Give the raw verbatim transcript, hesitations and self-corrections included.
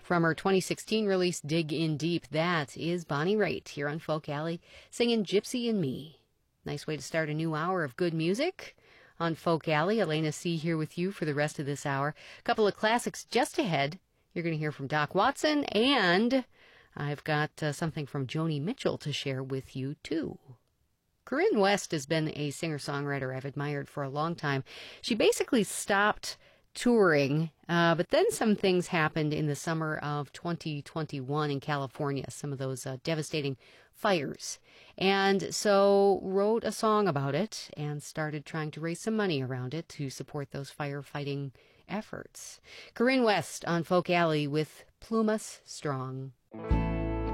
From her twenty sixteen release, Dig In Deep, that is Bonnie Raitt here on Folk Alley singing Gypsy and Me. Nice way to start a new hour of good music on Folk Alley. Elena C. here with you for the rest of this hour. A couple of classics just ahead. You're going to hear from Doc Watson, and I've got uh, something from Joni Mitchell to share with you, too. Corinne West has been a singer-songwriter I've admired for a long time. She basically stopped touring, uh, but then some things happened in the summer of twenty twenty-one in California, some of those uh, devastating fires, and so wrote a song about it and started trying to raise some money around it to support those firefighting efforts. Corinne West on Folk Alley with Plumas Strong.